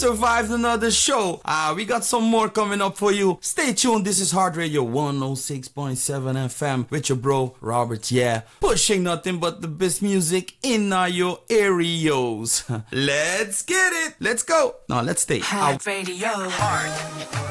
Survived another show. We got some more coming up for you. Stay tuned. This is Heart Radio 106.7 FM with your bro Robert. Yeah, pushing nothing but the best music in your areas. Let's get it. Let's go. Now let's stay. Heart Radio. Heart.